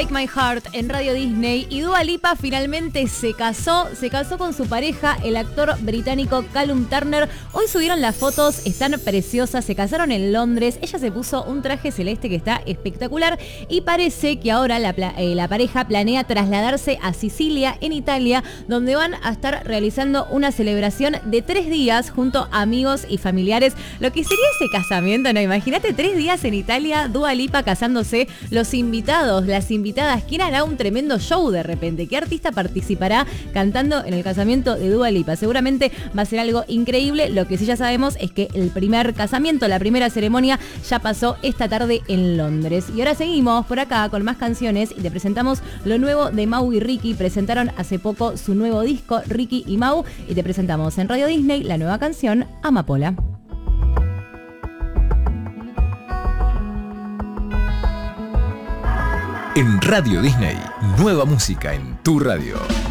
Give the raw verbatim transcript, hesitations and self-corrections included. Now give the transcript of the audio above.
Take My Heart en Radio Disney y Dua Lipa finalmente se casó, se casó con su pareja, el actor británico Callum Turner. Hoy subieron las fotos, están preciosas, se casaron en Londres, ella se puso un traje celeste que está espectacular y parece que ahora la, eh, la pareja planea trasladarse a Sicilia, en Italia, donde van a estar realizando una celebración de tres días junto a amigos y familiares. Lo que sería ese casamiento, ¿no? Imagínate tres días en Italia, Dua Lipa casándose, los invitados, las invitadas. ¿Quién hará un tremendo show de repente? ¿Qué artista participará cantando en el casamiento de Dua Lipa? Seguramente va a ser algo increíble. Lo que sí ya sabemos es que el primer casamiento, la primera ceremonia, ya pasó esta tarde en Londres. Y ahora seguimos por acá con más canciones y te presentamos lo nuevo de Mau y Ricky. Presentaron hace poco su nuevo disco, Ricky y Mau, y te presentamos en Radio Disney la nueva canción, Amapola. En Radio Disney, nueva música en tu radio.